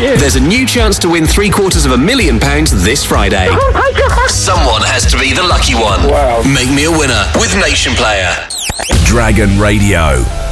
you. There's a new chance to win £750,000 this Friday. Oh my God. Someone has to be the lucky one. Wow. Make me a winner with Nation Player. Dragon Radio.